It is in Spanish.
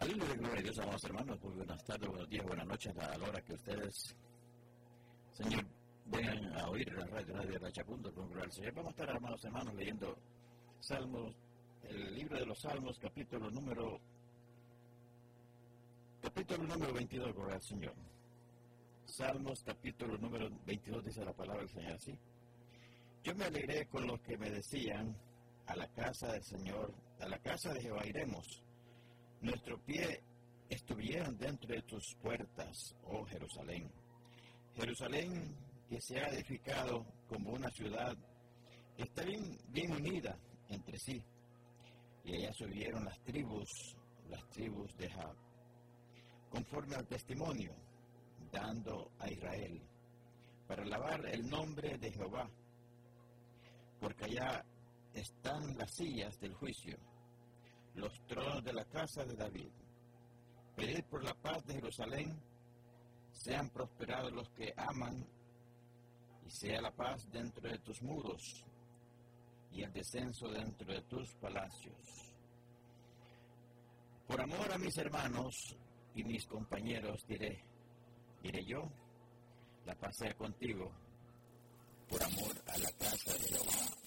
Aleluya, gloria a Dios, amados hermanos. Muy buenas tardes, buenos días, buenas noches a la hora que ustedes, Señor, vengan a oír la radio Racha.com. Señor, vamos a estar, amados hermanos, leyendo Salmos, el libro de los Salmos, capítulo número 22, gloria al Señor. Salmos, capítulo número 22, dice la palabra del Señor así. Yo me alegré con los que me decían, a la casa del Señor, a la casa de Jehová iremos. Nuestro pie estuvieron dentro de tus puertas, oh Jerusalén. Jerusalén que se ha edificado como una ciudad que está bien unida entre sí. Y allá subieron las tribus de Jab, conforme al testimonio, dando a Israel, para alabar el nombre de Jehová, porque allá están las sillas del juicio, los tronos de la casa de David. Pedid por la paz de Jerusalén, sean prosperados los que aman, y sea la paz dentro de tus muros, y el descenso dentro de tus palacios. Por amor a mis hermanos y mis compañeros diré yo, la paz sea contigo, por amor a la casa de Jehová.